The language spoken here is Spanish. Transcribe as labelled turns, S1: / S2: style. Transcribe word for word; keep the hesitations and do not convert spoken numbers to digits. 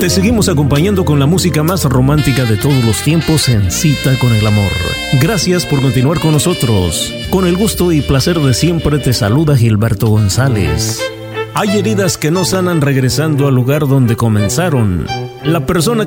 S1: Te seguimos acompañando con la música más romántica de todos los tiempos en Cita con el Amor. Gracias por continuar con nosotros. Con el gusto y placer de siempre te saluda Gilberto González. Hay heridas que no sanan regresando al lugar donde comenzaron. La persona